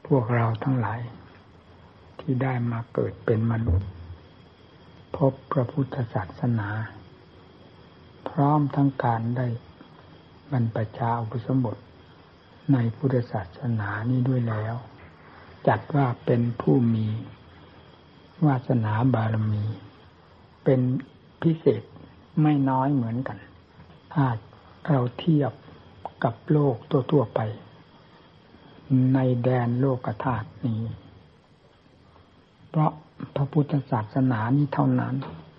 พวกเราทั้งหลายที่ได้มาเกิดเป็นมนุษย์พบพระพุทธศาสนาพร้อมทั้งการได้บรรพชาอุปสมบทในพุทธศาสนานี้ด้วยแล้วจัดว่าเป็นผู้มีวาสนาบารมีเป็นพิเศษไม่น้อยเหมือนกันถ้าเราเทียบกับโลกทั่วๆไปในแดนโลกธาตุนี้เพราะพระพุทธศาสนานี้เท่านั้น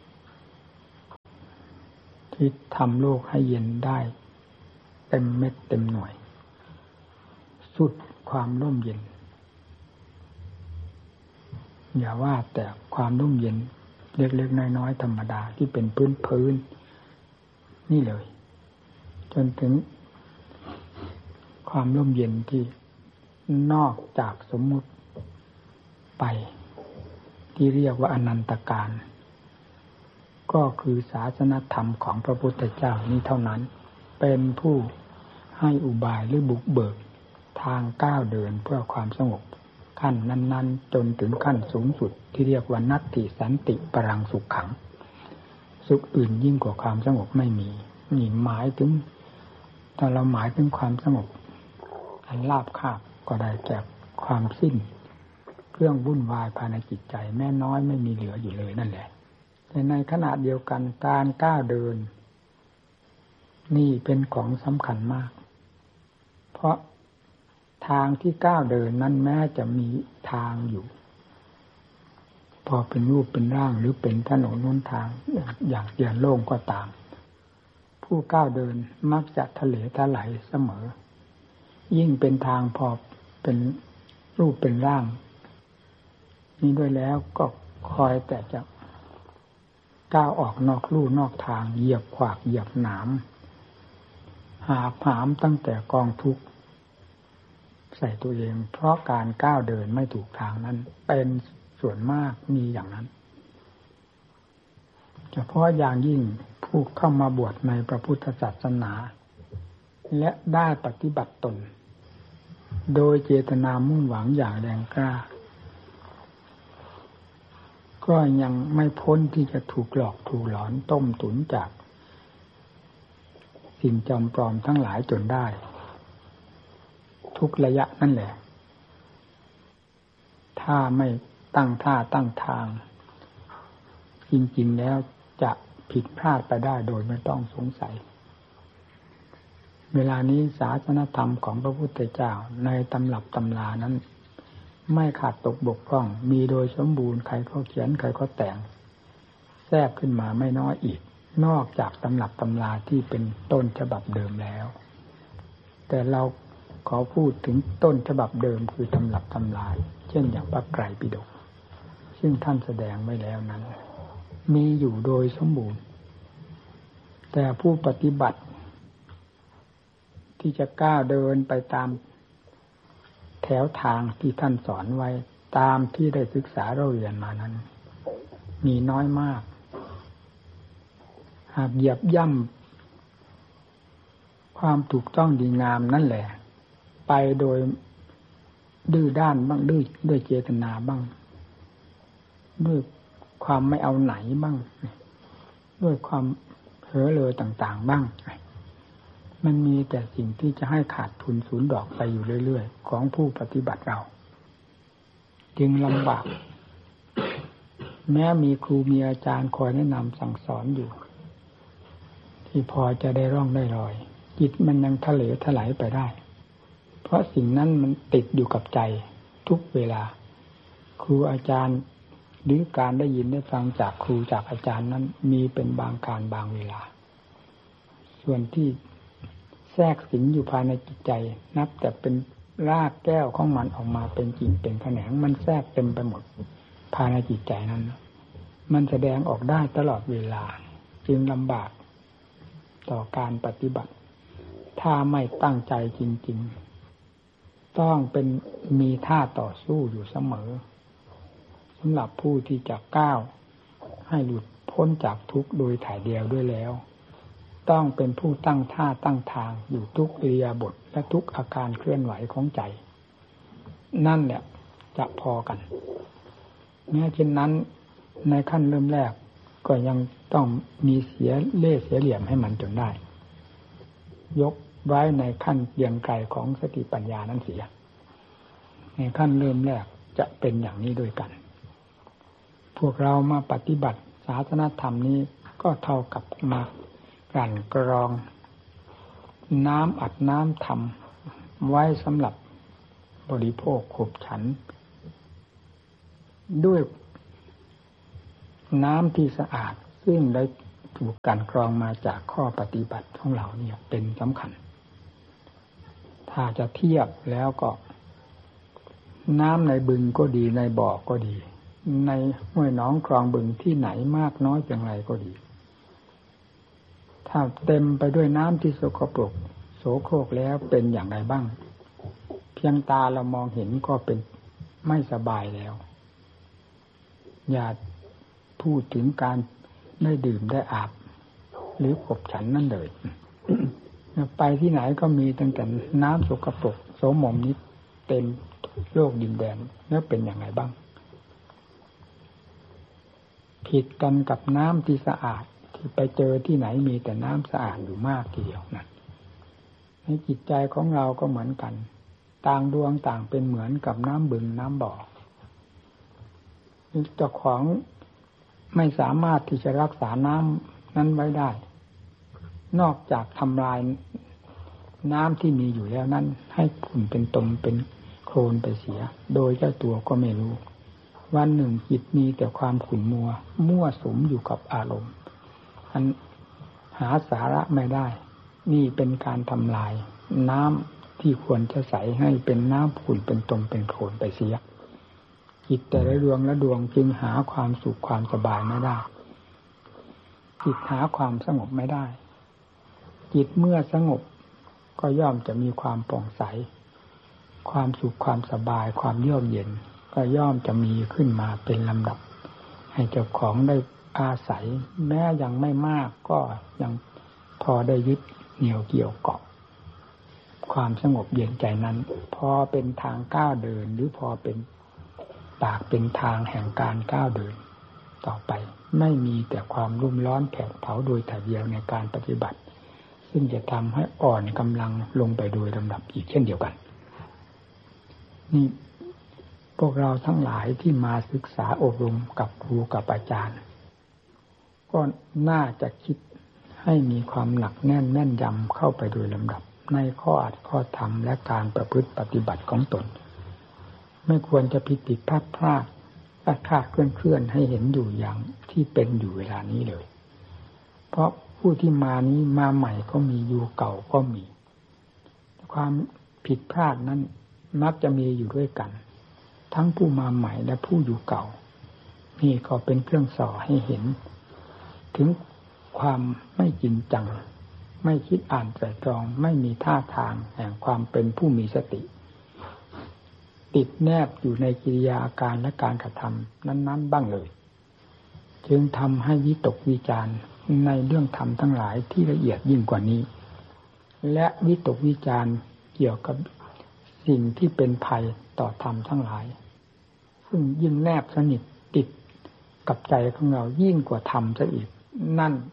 ที่ทำโลกให้เย็นได้เต็มเม็ดเต็มหน่วยสุดความร่มเย็นอย่าว่าแต่ความร่มเย็นเล็กๆน้อยๆธรรมดาที่เป็นพื้นนี่เลยจนถึงความร่มเย็นที่นอกจากสมมุติไปที่เรียกว่าอนันตการก็คือศาสนธรรมของพระพุทธเจ้านี้เท่านั้นเป็นผู้ให้อุบายหรือบุกเบิกทางก้าวเดินเพื่อความสงบขั้นนั้นๆจนถึงขั้นสูงสุดที่เรียกว่านัตติสันติปรังสุขขังสุขอื่นยิ่งกว่าความสงบไม่มีนี่หมายถึงถ้าเราหมายถึงความสงบอันราบคาบก็ได้แก่ความสิ้นเครื่องวุ่นวายภายในจิตใจแม้น้อยไม่มีเหลืออยู่เลยนั่นแหละแต่ในขณะเดียวกันการก้าวเดินนี่เป็นของสำคัญมากเพราะทางที่ก้าวเดินนั้นแม้จะมีทางอยู่พอเป็นรูปเป็นร่างหรือเป็นถนนหนทางอย่างเดียวโล่งก็ตามผู้ก้าวเดินมักจะทะเลทลายเสมอยิ่งเป็นทางพอเป็นรูปเป็นร่างนี้ด้วยแล้วก็คอยแต่จะก้าวออกนอกลู่นอกทางเหยียบขวากเหยียบหนามหาผามตั้งแต่กองทุกข์ใส่ตัวเองเพราะการก้าวเดินไม่ถูกทางนั้นเป็นส่วนมากมีอย่างนั้นเฉพาะอย่างยิ่งผู้เข้ามาบวชในพระพุทธศาสนาและได้ปฏิบัติตนโดยเจตนามุ่งหวังอย่างแรงกล้าก็ยังไม่พ้นที่จะถูกหลอกถูกหลอนต้มตุ๋นจากสิ่งจอมปลอมทั้งหลายจนได้ทุกระยะนั่นแหละถ้าไม่ตั้งท่าตั้งทางจริงๆแล้วจะผิดพลาดไปได้โดยไม่ต้องสงสัยเวลานี้ศาสนธรรมของพระพุทธเจ้าในตำรับตำรานั้นไม่ขาดตกบกพร่องมีโดยสมบูรณ์ใครเขาเขียนใครเขาแต่งแทรกขึ้นมาไม่น้อยอีกนอกจากตำรับตำราที่เป็นต้นฉบับเดิมแล้วแต่เราขอพูดถึงต้นฉบับเดิมคือตำรับตำราเช่นอย่างพระไตรปิฎกซึ่งท่านแสดงไว้แล้วนั้นมีอยู่โดยสมบูรณ์แต่ผู้ปฏิบัติที่จะก้าวเดินไปตามแถวทางที่ท่านสอนไว้ตามที่ได้ศึกษาเราเรียนมานั้นมีน้อยมากหากเหยียบย่ำความถูกต้องดีงามนั่นแหละไปโดยดื้อด้านบ้างดื้อด้วยเจตนาบ้างด้วยความไม่เอาไหนบ้างด้วยความเพ้อเรอต่างๆบ้างมันมีแต่สิ่งที่จะให้ขาดทุนสูญดอกไปอยู่เรื่อยๆของผู้ปฏิบัติเราจึงลำบากแม้มีครูมีอาจารย์คอยแนะนำสั่งสอนอยู่ที่พอจะได้ร่องได้รอยจิตมันยังทะเลถลายไปได้เพราะสิ่งนั้นมันติดอยู่กับใจทุกเวลาครูอาจารย์หรือการได้ยินได้ฟังจากครูจากอาจารย์นั้นมีเป็นบางการบางเวลาส่วนที่แทรกสิงอยู่ภายในจิตใจนับแต่เป็นรากแก้วของมันออกมาเป็นกิ่งเป็นแขนงมันแทรกเต็มไปหมดภายในจิตใจนั้นมันแสดงออกได้ตลอดเวลาจึงลำบากต่อการปฏิบัติถ้าไม่ตั้งใจจริงๆต้องเป็นมีท่าต่อสู้อยู่เสมอสำหรับผู้ที่จะก้าวให้หลุดพ้นจากทุกข์โดยถ่ายเดียวด้วยแล้วต้องเป็นผู้ตั้งท่าตั้งทางอยู่ทุกอิริยาบถและทุกอาการเคลื่อนไหวของใจนั่นเนี่ยจะพอกันแม้เช่นนั้นในขั้นเริ่มแรกก็ยังต้องมีเสียเล่ห์เสียเหลี่ยมให้มันจนได้ยกไว้ในขั้นเรียงไกลของสติปัญญานั้นเสียในขั้นเริ่มแรกจะเป็นอย่างนี้ด้วยกันพวกเรามาปฏิบัติศาสนธรรมนี้ก็เท่ากับมากลั่นกรองน้ำอัดน้ำทำไว้สำหรับบริโภคขบฉันด้วยน้ำที่สะอาดซึ่งได้ถูกกลั่นกรองมาจากข้อปฏิบัติของเราเนี่ยเป็นสำคัญถ้าจะเทียบแล้วก็น้ำในบึงก็ดีในบ่อก็ดีในห้วยหนองคลองบึงที่ไหนมากน้อยอย่างไรก็ดีถ้าเต็มไปด้วยน้ำที่สกปรกโสโครกแล้วเป็นอย่างไรบ้างเพียงตาเรามองเห็นก็เป็นไม่สบายแล้วอย่าพูดถึงการได้ดื่มได้อาบหรือขบฉันนั่นเลยไปที่ไหนก็มีตั้งแต่น้ำสกปรกโสมมนี้เต็มโลกดินแดนแล้วเป็นอย่างไรบ้างผิดกันกับน้ำที่สะอาดที่ไปเจอที่ไหนมีแต่น้ำสะอาดอยู่มากทีเดียวนั่นในจิตใจของเราก็เหมือนกันต่างดวงต่างเป็นเหมือนกับน้ำบึงน้ำบ่อเจ้าของไม่สามารถที่จะรักษาน้ำนั้นไว้ได้นอกจากทำลายน้ำที่มีอยู่แล้วนั้นให้ขุ่นเป็นตมเป็นโคลนไปเสียโดยเจ้าตัวก็ไม่รู้วันหนึ่งจิตมีแต่ความขุ่นมั่วสุมอยู่กับอารมณ์อันหาสาระไม่ได้นี่เป็นการทำลายน้ำที่ควรจะใสให้เป็นน้ำขุ่นเป็นตมเป็นโคลนไปเสียจิตแต่ละดวงละดวงจึงหาความสุขความสบายไม่ได้จิตหาความสงบไม่ได้จิตเมื่อสงบก็ย่อมจะมีความผ่องใสความสุขความสบายความเยือกเย็นก็ย่อมจะมีขึ้นมาเป็นลำดับให้เจ้าของได้อาศัยแม้ยังไม่มากก็ยังพอได้ยึดเหนี่ยวเกี่ยวเกาะความสงบเย็นใจนั้นพอเป็นทางก้าวเดินหรือพอเป็นปากเป็นทางแห่งการก้าวเดินต่อไปไม่มีแต่ความรุ่มร้อนแผดเผาโดยแต่เดียวในการปฏิบัติซึ่งจะทำให้อ่อนกำลังลงไปโดยลำดับอีกเช่นเดียวกันนี่พวกเราทั้งหลายที่มาศึกษาอบรมกับครูกับอาจารย์ก็น่าจะคิดให้มีความหนักแน่นแม่นยำเข้าไปโดยลำดับในข้ออัดข้อธรรมและการประพฤติปฏิบัติของตนไม่ควรจะผิดพลาดเคลื่อนให้เห็นอยู่อย่างที่เป็นอยู่เวลานี้เลยเพราะผู้ที่มานี้มาใหม่ก็มีอยู่เก่าก็มีความผิดพลาดนั้นมักจะมีอยู่ด้วยกันทั้งผู้มาใหม่และผู้อยู่เก่านี่ก็เป็นเครื่องส่อให้เห็นถึงความไม่จริงจังไม่คิดอ่านไตร่ตรองไม่มีท่าทางแห่งความเป็นผู้มีสติติดแนบอยู่ในกิริยาอาการและการกระทำนั้นๆบ้างเลยจึงทำให้วิตกวิจารณ์ในเรื่องธรรมทั้งหลายที่ละเอียดยิ่งกว่านี้และวิตกวิจารณ์เกี่ยวกับสิ่งที่เป็นภัยต่อธรรมทั้งหลายซึ่งยิ่งแนบสนิทติดกับใจของเรายิ่งกว่าธรรมซะอีกนั่น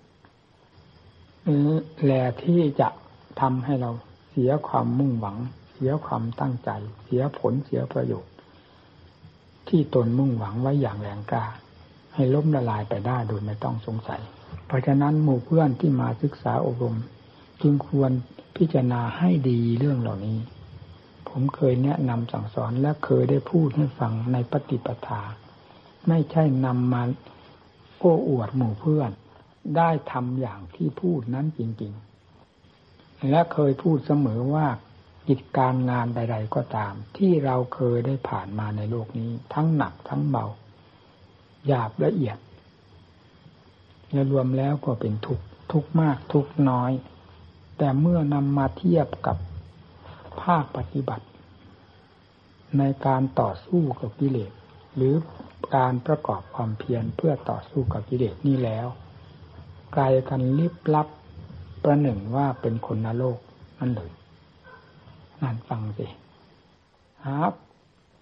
แหละที่จะทำให้เราเสียความมุ่งหวังเสียความตั้งใจเสียผลเสียประโยชน์ที่ตนมุ่งหวังไว้อย่างแรงกล้าให้ล้มละลายไปได้โดยไม่ต้องสงสัยเพราะฉะนั้นหมู่เพื่อนที่มาศึกษาอบรมจึงควรพิจารณาให้ดีเรื่องเหล่านี้ผมเคยแนะนำสั่งสอนและเคยได้พูดให้ฟังในปฏิปทาไม่ใช่นำมาโอ้อวดหมู่เพื่อนได้ทำอย่างที่พูดนั้นจริงๆและเคยพูดเสมอว่ากิจการงานใดๆก็ตามที่เราเคยได้ผ่านมาในโลกนี้ทั้งหนักทั้งเบาหยาบละเอียดและรวมแล้วก็เป็นทุกข์มากทุกข์น้อยแต่เมื่อนำมาเทียบกับภาคปฏิบัติในการต่อสู้กับกิเลสหรือการประกอบความเพียรเพื่อต่อสู้กับกิเลสนี่แล้วไกลกันลิบลับประหนึ่งว่าเป็นคนนรกนั่นเลยนั่นฟังสิหา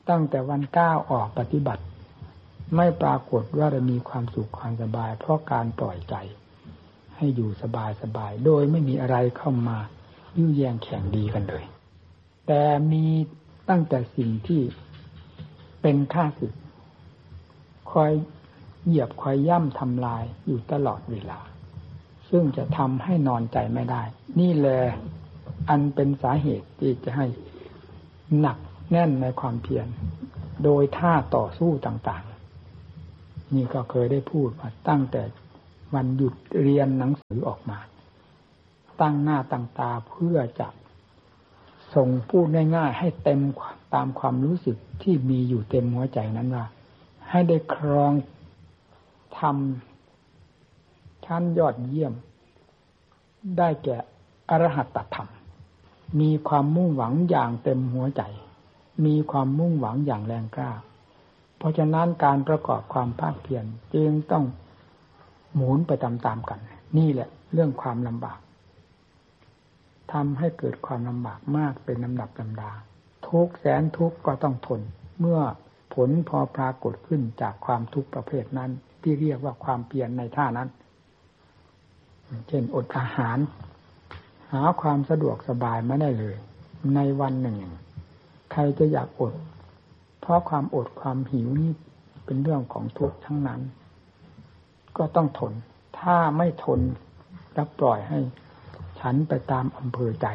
ตั้งแต่วันก้าวออกปฏิบัติไม่ปรากฏว่าจะมีความสุขความสบายเพราะการปล่อยใจให้อยู่สบายๆโดยไม่มีอะไรเข้ามายื้อแย่งแข่งดีกันเลยแต่มีตั้งแต่สิ่งที่เป็นข้าศึกคอยเหยียบคอยย่ำทำลายอยู่ตลอดเวลาซึ่งจะทำให้นอนใจไม่ได้นี่แหละอันเป็นสาเหตุที่จะให้หนักแน่นในความเพียรโดยท่าต่อสู้ต่างๆนี่ก็เคยได้พูดมาตั้งแต่วันหยุดเรียนหนังสือออกมาตั้งหน้าตั้งตาเพื่อจะส่งพูดง่ายๆให้เต็มตามความรู้สึกที่มีอยู่เต็มหัวใจนั้นว่าให้ได้ครองธรรมชั้นยอดเยี่ยมได้แก่อรหัตตธรรมมีความมุ่งหวังอย่างเต็มหัวใจมีความมุ่งหวังอย่างแรงกล้าเพราะฉะนั้นการประกอบความภาคเพียรจึงต้องหมุนไปตามๆกันนี่แหละเรื่องความลำบากทำให้เกิดความลำบากมากเป็นลำดับลำดาทุกแสนทุกข์ก็ต้องทนเมื่อผลพอปรากฏขึ้นจากความทุกข์ประเภทนั้นที่เรียกว่าความเพียรในท่านั้นเช่นอดอาหารหาความสะดวกสบายไม่ได้เลยในวันหนึ่งใครจะอยากอดเพราะความอดความหิวนี่เป็นเรื่องของทุกข์ทั้งนั้นก็ต้องทนถ้าไม่ทนแล้วปล่อยให้ฉันไปตามอำเภอใจ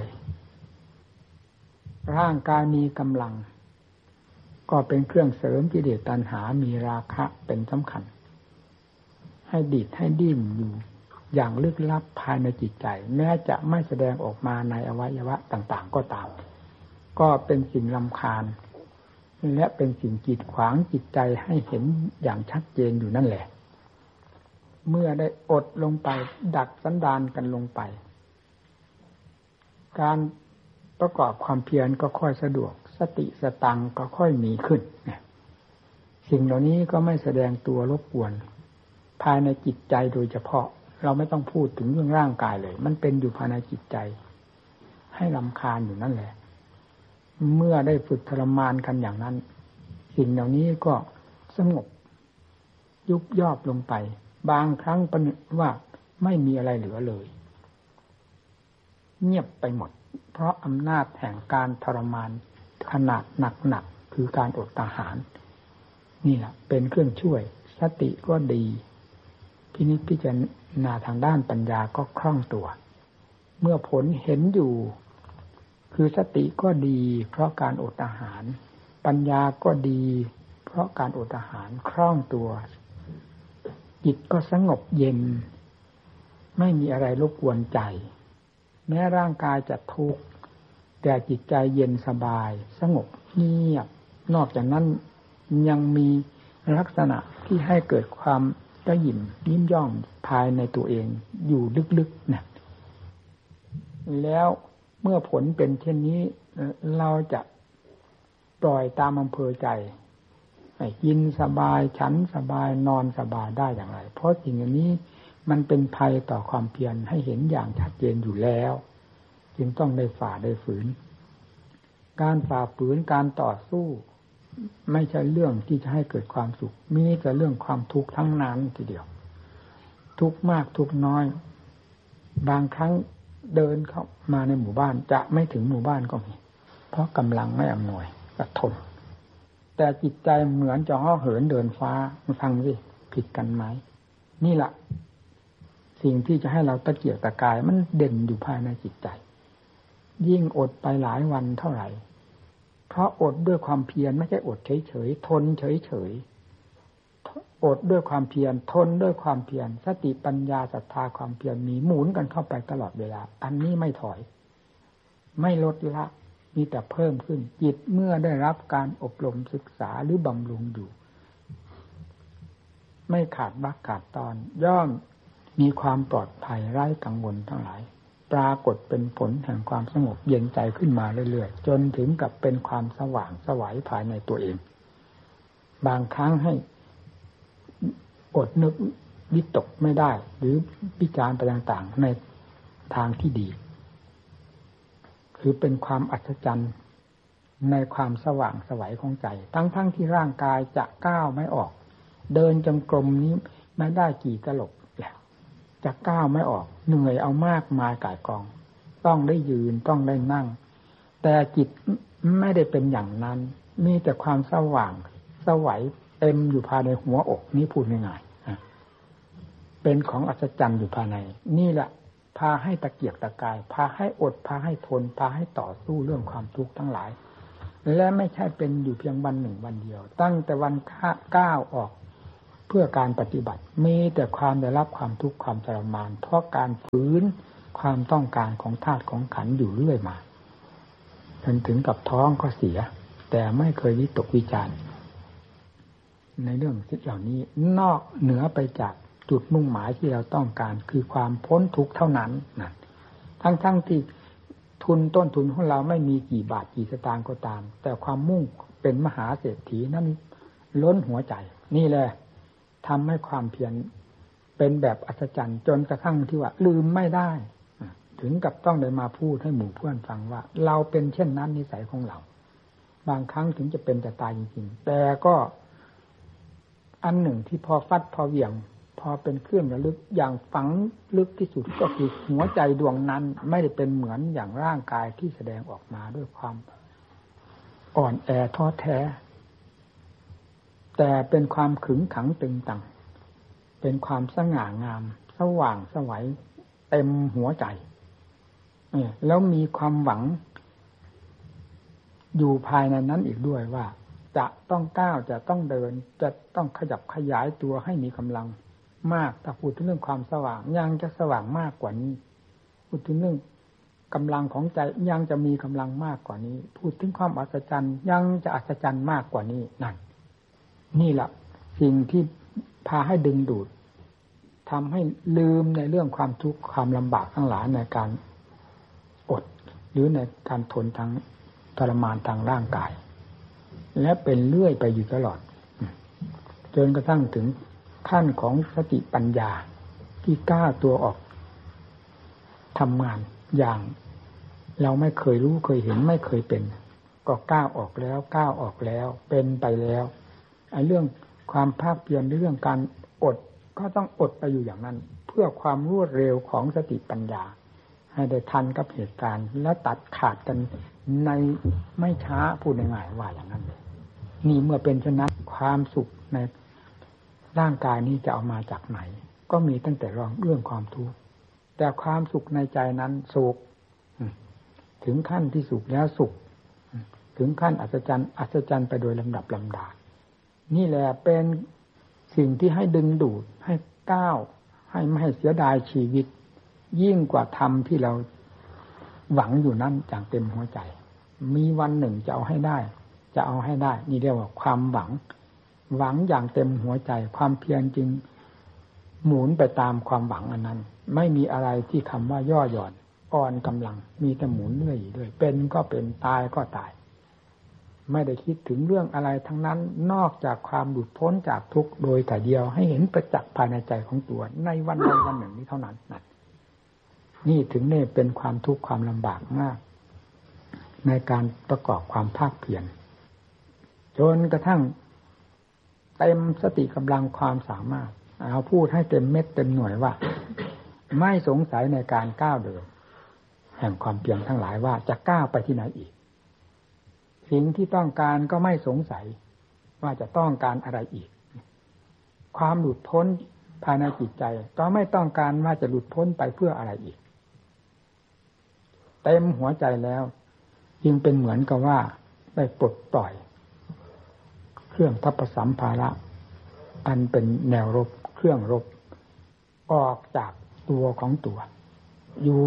ร่างกายมีกำลังก็เป็นเครื่องเสริมกิเลสตัณหามีราคะเป็นสำคัญให้ดิดให้ดิ้นอยู่อย่างลึกลับภายในจิตใจแม้จะไม่แสดงออกมาในอวัยวะต่างๆก็ตามก็เป็นสิ่งรำคาญและเป็นสิ่งกีดขวางจิตใจให้เห็นอย่างชัดเจนอยู่นั่นแหละเมื่อได้อดลงไปดักสันดานกันลงไปการประกอบความเพียรก็ค่อยสะดวกสติสตังก็ค่อยมีขึ้นสิ่งเหล่านี้ก็ไม่แสดงตัวรบกวนภายในจิตใจโดยเฉพาะเราไม่ต้องพูดถึงเรื่องร่างกายเลยมันเป็นอยู่ภายในจิตใจให้รำคาญอยู่นั่นแหละเมื่อได้ฝึกทรมานกันอย่างนั้นสิ่งเหล่านี้ก็สงบยุบย่อลงไปบางครั้งประหนึ่งว่าไม่มีอะไรเหลือเลยเงียบไปหมดเพราะอำนาจแห่งการทรมานขนาดหนักๆคือการอดอาหารนี่แหละเป็นเครื่องช่วยสติก็ดีพินิจพิจารณาทางด้านปัญญาก็คล่องตัวเมื่อผลเห็นอยู่คือสติก็ดีเพราะการอดอาหารปัญญาก็ดีเพราะการอดอาหารคล่องตัวจิตก็สงบเย็นไม่มีอะไรรบกวนใจแม้ร่างกายจะทุกข์แต่จิตใจเย็นสบายสงบเงียบนอกจากนั้นยังมีลักษณะที่ให้เกิดความกระหยิ่มยิ้มย่องภายในตัวเองอยู่ลึกๆนะแล้วเมื่อผลเป็นเช่นนี้เราจะปล่อยตามอำเภอใจให้กินสบายฉันสบายนอนสบายได้อย่างไรเพราะสิ่งนี้มันเป็นภัยต่อความเพียรให้เห็นอย่างชัดเจนอยู่แล้วจึงต้องได้ฝ่าได้ฝืนการฝ่าฝืนการต่อสู้ไม่ใช่เรื่องที่จะให้เกิดความสุขมีแต่เรื่องความทุกข์ทั้งนั้นทีเดียวทุกข์มากทุกข์น้อยบางครั้งเดินเข้ามาในหมู่บ้านจะไม่ถึงหมู่บ้านก็มีเพราะกำลังไม่อำนวยก็ทนแต่จิตใจเหมือนจะห่อเหินเดินฟ้าฟังสิผิดกันไหมนี่แหละสิ่งที่จะให้เราตะเกียกตะกายมันเด่นอยู่ภายในจิตใจยิ่งอดไปหลายวันเท่าไหร่เพราะอดด้วยความเพียรไม่ใช่อดเฉยๆทนเฉยๆอดด้วยความเพียรทนด้วยความเพียรสติปัญญาศรัทธาความเพียรมีหมุนกันเข้าไปตลอดเวลาอันนี้ไม่ถอยไม่ลดละมีแต่เพิ่มขึ้นจิตเมื่อได้รับการอบรมศึกษาหรือบำรุงอยู่ไม่ขาดวรรคขาดตอนย่อมมีความปลอดภัยไร้กังวลทั้งหลายปรากฏเป็นผลแห่งความสงบเย็นใจขึ้นมาเรื่อยๆจนถึงกับเป็นความสว่างไสวภายในตัวเองบางครั้งให้อดนึกวิตกไม่ได้หรือวิจารณ์ไปต่างๆในทางที่ดีคือเป็นความอัศจรรย์ในความสว่างไสวของใจทั้งที่ร่างกายจะก้าวไม่ออกเดินจงกรมนี้ไม่ได้กี่ตลบแล้วจะก้าวไม่ออกเหนื่อยเอามากมายก่ายกองต้องได้ยืนต้องได้นั่งแต่จิตไม่ได้เป็นอย่างนั้นมีแต่ความสว่างไสวเต็มอยู่ภายในหัวอกนี้พูดง่ายๆเป็นของอัศจรรย์อยู่ภายในนี่แหละพาให้ตะเกียกตะกายพาให้อดพาให้ทนพาให้ต่อสู้เรื่องความทุกข์ทั้งหลายและไม่ใช่เป็นอยู่เพียงวันหนึ่งวันเดียวตั้งแต่วันก้าวออกเพื่อการปฏิบัติมีแต่ความได้รับความทุกข์ความทรมานเพราะการฝืนความต้องการของธาตุของขันธ์อยู่เรื่อยมาจนถึงกับท้องก็เสียแต่ไม่เคยวิตกวิจารณ์ในเรื่องสิ่งเหล่านี้นอกเหนือไปจากจุดมุ่งหมายที่เราต้องการคือความพ้นทุกข์เท่านั้นนะทั้งที่ต้นทุนของเราไม่มีกี่บาทกี่สตางค์ก็ตามแต่ความมุ่งเป็นมหาเศรษฐีนั้นล้นหัวใจนี่แหละทำให้ความเพียรเป็นแบบอัศจรรย์จนกระทั่งที่ว่าลืมไม่ได้ถึงกับต้องได้มาพูดให้หมู่เพื่อนฟังว่าเราเป็นเช่นนั้นนิสัยของเราบางครั้งถึงจะเป็นจะตายจริงๆแต่ก็อันหนึ่งที่พอฟัดพอเหวี่ยงพอเป็นเครื่องระลึกอย่างฝังลึกที่สุดก็คือหัวใจดวงนั้นไม่ได้เป็นเหมือนอย่างร่างกายที่แสดงออกมาด้วยความอ่อนแอท้อแท้แต่เป็นความขึงขังตึงตังเป็นความสง่างามสว่างไสวเต็มหัวใจแล้วมีความหวังอยู่ภายในนั้นอีกด้วยว่าจะต้องก้าวจะต้องเดินจะต้องขยับขยายตัวให้มีกำลังมากถ้าพูดถึงเรื่องความสว่างยังจะสว่างมากกว่านี้พูดถึงเรื่องกำลังของใจยังจะมีกำลังมากกว่านี้พูดถึงความอัศจรรย์ยังจะอัศจรรย์มากกว่านี้นี่แหละสิ่งที่พาให้ดึงดูดทำให้ลืมในเรื่องความทุกข์ความลำบากทั้งหลายในการอดหรือในการทนทางทรมานทางร่างกายและเป็นเรื่อยไปอยู่ตลอดจนกระทั่งถึงขั้นของสติปัญญาที่กล้าตัวออกทำงานอย่างเราไม่เคยรู้เคยเห็นไม่เคยเป็นก็ก้าวออกแล้วเป็นไปแล้วไอ้เรื่องความภาคเพียรเรื่องการอดก็ต้องอดไปอยู่อย่างนั้นเพื่อความรวดเร็วของสติปัญญาให้ได้ทันกับเหตุการณ์และตัดขาดกันในไม่ช้าพูดง่ายๆว่าอย่างนั้นนี่เมื่อเป็นเช่นนั้นความสุขในร่างกายนี้จะเอามาจากไหนก็มีตั้งแต่เรื่องความทุกข์แต่ความสุขในใจนั้นสุขถึงขั้นที่สุขแล้วสุขถึงขั้นอัศจรรย์ไปโดยลำดับลำดานี่แหละเป็นสิ่งที่ให้ดึงดูดให้ก้าวให้ไม่ให้เสียดายชีวิตยิ่งกว่าธรรมที่เราหวังอยู่นั้นอย่างเต็มหัวใจมีวันหนึ่งจะเอาให้ได้นี่เรียกว่าความหวังอย่างเต็มหัวใจความเพียรจึงหมุนไปตามความหวังอันนั้นไม่มีอะไรที่คำว่าย่อหย่อนอ่อนกำลังมีแต่หมุนเรื่อยด้วยเป็นก็เป็นตายก็ตายไม่ได้คิดถึงเรื่องอะไรทั้งนั้นนอกจากความหลุดพ้นจากทุกข์โดยแต่เดียวให้เห็นประจักษ์ภายในใจของตัวในวันใดวันหนึ่งนี้เท่านั้นนี่ถึงนี่เป็นความทุกข์ความลำบากมากในการประกอบความภาคเพียรจนกระทั่งเต็มสติกำลังความสามารถเอาพูดให้เต็มเม็ดเต็มหน่วยว่าไม่สงสัยในการก้าวเดินแห่งความเพียรทั้งหลายว่าจะก้าวไปที่ไหนอีกสิ่งที่ต้องการก็ไม่สงสัยว่าจะต้องการอะไรอีกความหลุดพ้นภายในจิตใจก็ไม่ต้องการว่าจะหลุดพ้นไปเพื่ออะไรอีกเต็มหัวใจแล้วจึงเป็นเหมือนกับว่าได้ปลดปล่อยเครื่องทัพสัมภาระอันเป็นแนวรบเครื่องรบออกจากตัวของตัวอยู่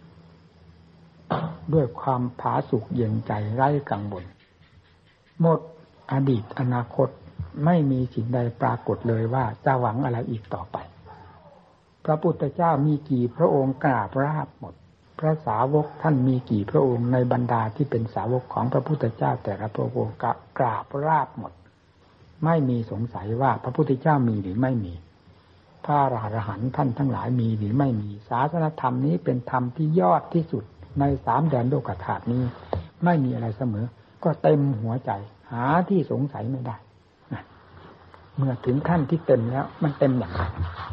ด้วยความผาสุกเย็นใจไร้กังวลหมดอดีตอนาคตไม่มีสิ่งใดปรากฏเลยว่าจะหวังอะไรอีกต่อไปพระพุทธเจ้ามีกี่พระองค์กราบราบหมดพระสาวกท่านมีกี่พระองค์ในบรรดาที่เป็นสาวกของพระพุทธเจ้าแต่ละพระองค์กราบราบหมดไม่มีสงสัยว่าพระพุทธเจ้ามีหรือไม่มีพระอรหันต์ท่านทั้งหลายมีหรือไม่มีศาสนธรรมนี้เป็นธรรมที่ยอดที่สุดใน3 แดนโลกธาตุนี้ไม่มีอะไรเสมอก็เต็มหัวใจหาที่สงสัยไม่ได้เมื่อถึงขั้นที่เต็มแล้วมันเต็มอย่างไร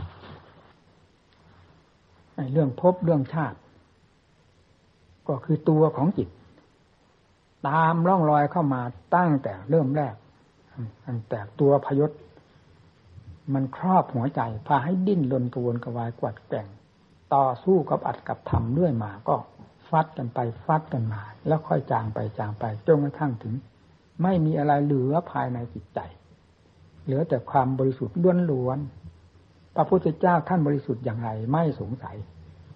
เรื่องภพเรื่องชาติก็คือตัวของจิตตามร่องรอยเข้ามาตั้งแต่เริ่มแรกตั้งแต่ตัวพยศมันครอบหัวใจพาให้ดิ้นรนกระวนกระวายกวัดแกว่งต่อสู้กับอัดกับทำเรื่อยมาก็ฟัดกันไปฟัดกันมาแล้วค่อยจางไปจางไปจนกระทั่งถึงไม่มีอะไรเหลือภายในจิตใจเหลือแต่ความบริสุทธิ์ล้วนๆพระพุทธเจ้าท่านบริสุทธิ์อย่างไรไม่สงสัย